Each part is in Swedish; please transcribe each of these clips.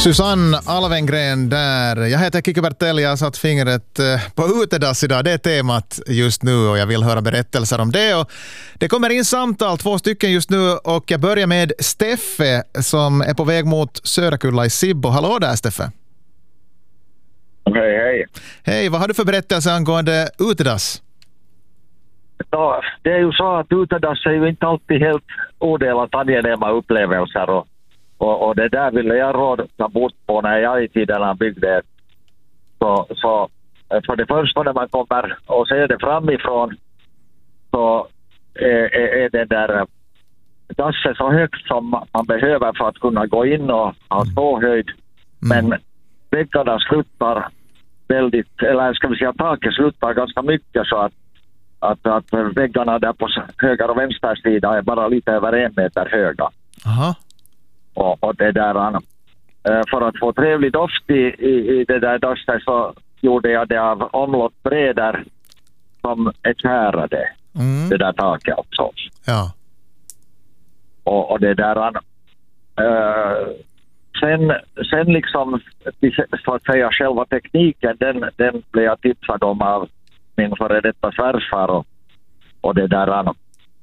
Susanne Alvengren där. Jag heter Kikki Bertell, jag har satt fingret på utedass idag. Det är temat just nu och jag vill höra berättelser om det. Och det kommer in samtal, 2 stycken just nu, och jag börjar med Steffe som är på väg mot Sörakulla i Sibbo. Hallå där, Steffe. Hej, hej. Hej, vad har du för berättelse angående utedass? Ja, det är ju så att utedass är ju inte alltid helt odelat angenäma upplevelser och det där ville jag råda bort på när jag i tiderna byggde. Så för det första när man kommer och ser det framifrån så är det där dasset så högt som man behöver för att kunna gå in och ha ståhöjd. Men väggarna sluttar väldigt, eller ska vi säga taket sluttar ganska mycket så att väggarna där på höger och vänster sida är bara lite över 1 meter höga. Aha. Och det där, för att få trevlig doft i det där dasset så gjorde jag det av omlottbrädor som är kärade. Det där taket också. Ja. Och det där, sen liksom så att säga själva tekniken den blev jag tipsad om av min före detta svärfar och det där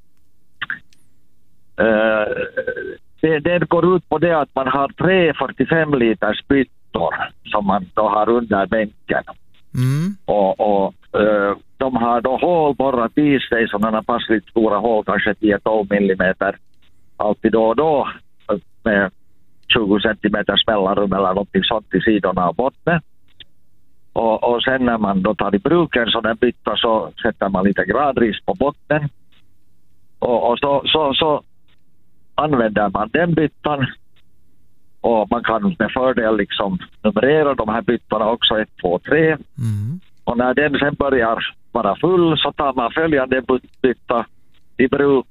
det går ut på det att man har 3 45 liters byttor som man då har under bänken. Och de har då hål borrat i sig, sådana passligt stora hål, kanske 10-12 millimeter alltid då och då med 20 centimeters mellanrum eller något sånt i sidorna av botten. Och sen när man då tar i bruk en sån här bytta så sätter man lite gradris på botten. Och så använder man den byttan. Och man kan med fördel liksom numrera de här byttorna också 1, 2, 3. Och när den sen börjar vara full så tar man följande bytta i bruk.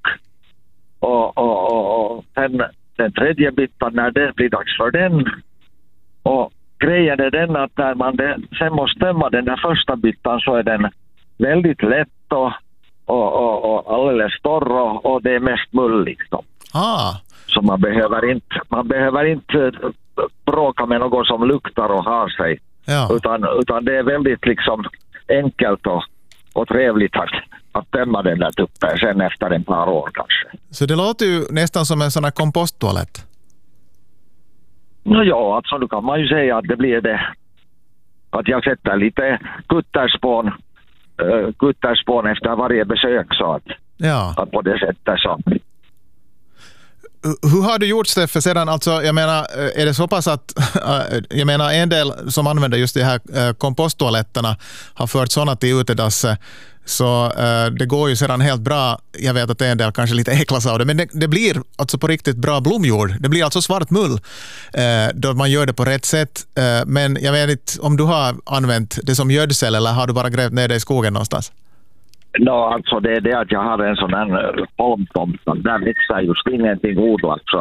Och sen den tredje byttan när det blir dags för den. Och grejen är den att när man sen måste tömma den där första byttan så är den väldigt lätt och alldeles torr och det är mest mull liksom. Så man behöver inte bråka med någon som luktar och har sig. Ja. Utan det är väldigt liksom enkelt och trevligt att tömma den där tuppen sen efter en par år kanske. Så det låter ju nästan som en sån här komposttoalett. Ja, alltså då kan man ju säga att det blir det. Att jag sätter lite kutterspån efter varje besök så att på det sättet så. Hur har du gjort, Steffe, sedan? Alltså, jag menar, är det så pass att jag menar en del som använder just de här komposttoaletterna har fört sådana till utedasset, så det går ju sedan helt bra. Jag vet att en del kanske lite äcklas av det, men det blir alltså på riktigt bra blomjord. Det blir alltså svart mull då man gör det på rätt sätt. Men jag vet inte om du har använt det som gödsel eller har du bara grävt ner det i skogen någonstans? Alltså det är det att jag har en sån här holmtomt. Där växer just ingenting odlat så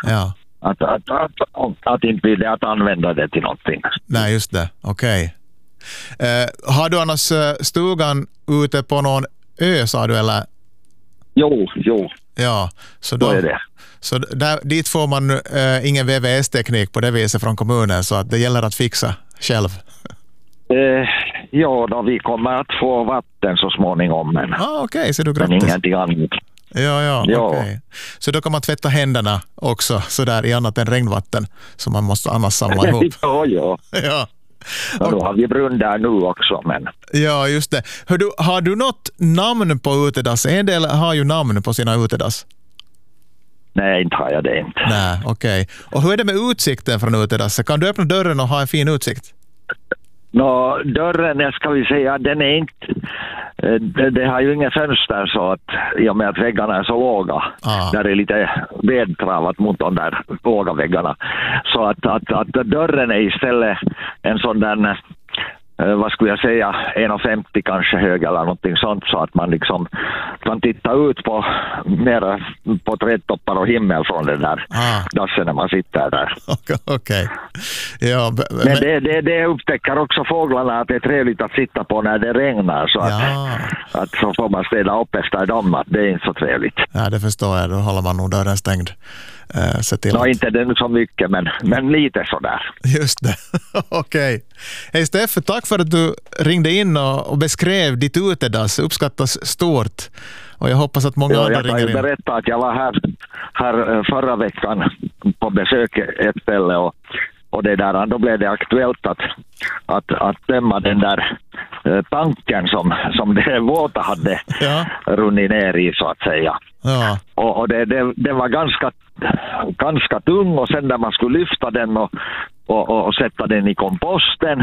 att inte vill det att använda det till någonting. Nej, just det. Okej. Har du annars stugan ute på någon ö, sa du, eller? Jo. Ja, så då är det. Så dit får man ingen VVS-teknik på det viset från kommunen, så att det gäller att fixa själv. Ja, då vi kommer att få vatten så småningom, men okej, så du grattis. Men ingenting annat. Ja. Okej. Så då kan man tvätta händerna också så där i annat än regnvatten som man måste annars samla ihop. Ja. Och då har vi brunn där nu också, men. Ja, just det. Har du något namn på utedass? En del har ju namn på sina utedass. Nej, inte har jag det inte. Nej, okej. Och hur är det med utsikten från utedasset? Kan du öppna dörren och ha en fin utsikt? Dörren, ska vi säga, den är inte. Det har ju inga fönster så att i och med att väggarna är så låga. Där är lite vedtravat mot de där låga väggarna. Så att dörren är istället en sån där vad skulle jag säga, 1,50 kanske hög eller någonting sånt, så att man liksom kan titta ut på mera på trädtoppar och himmel från den där dassen när man sitter där. Okej. Ja, men det upptäcker också fåglarna att det är trevligt att sitta på när det regnar, så att så får man ställa upp efter dem, att det är inte så trevligt. Ja, det förstår jag. Då håller man nog dörren stängd. Inte det så mycket, men lite sådär. Just det. Okej. Hej Steffe, tack för att du ringde in och beskrev ditt utedass. Uppskattas stort. Och jag hoppas att många andra ringer in. Jag kan ju berätta att jag var här förra veckan på besök ett ställe, och det där, då blev det aktuellt att döma den där tanken som det våta hade runnit ner i, så att säga. Ja. Och det var ganska tung, och sen när man skulle lyfta den och sätta den i komposten,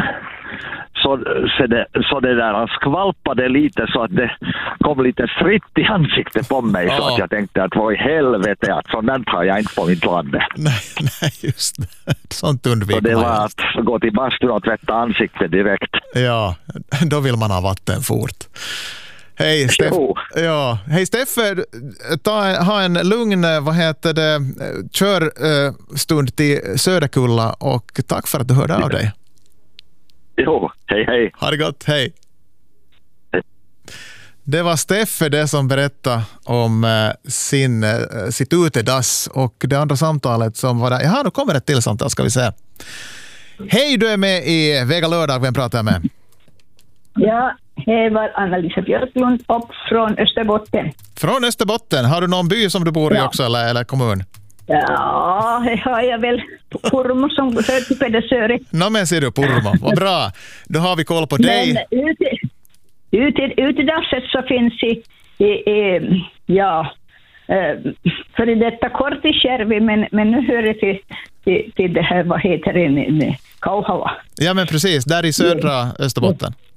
så det där skvalpade lite, så att det kom lite fritt i ansiktet på mig, så att jag tänkte att vad i helvete, att sådant har jag inte på mitt land. Nej, just det. Sånt undviker man. Så det var att gå till bastun och tvätta ansiktet direkt. Ja, då vill man ha vatten fort. Hej Steffe, ha en lugn körstund till Söderkulla, och tack för att du hörde av dig. Jo, hej. Ha det gott, hej. Det var Steffe det som berättade om sitt utedass, och det andra samtalet som var där. Jaha, då kommer ett till samtal, ska vi se. Hej, du är med i Vega lördag, vem pratar jag med? Ja, det var Anna-Lisa Björklund upp från Österbotten. Från Österbotten. Har du någon by som du bor i också, eller kommun? Ja, det har jag väl. Pormo som hör till Pedersöre. Men ser du, Pormo. Vad bra. Då har vi koll på dig. Men utedasset så finns för detta Kortiskärvi, men nu hör det till det här, vad heter det, Kauhava. Ja, men precis. Där i södra Österbotten.